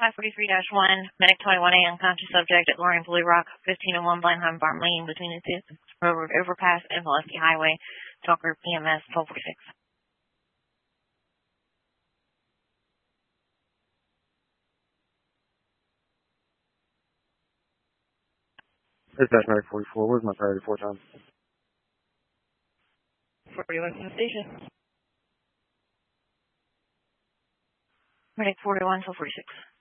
543-1, Medic 21A, unconscious subject at Lorraine Blue Rock, 1501 Blenheim Farm Lane, between the Railroad Overpass and Valesky Highway. Talker PMS 1246. Dispatch Medic 44, where's my priority 4 times? 41 from the station. Medic 41, 1246.